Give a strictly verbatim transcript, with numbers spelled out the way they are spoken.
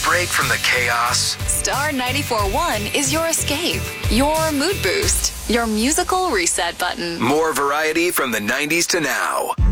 break from the chaos? Star ninety-four point one is your escape, your mood boost, your musical reset button. More variety from the nineties to now.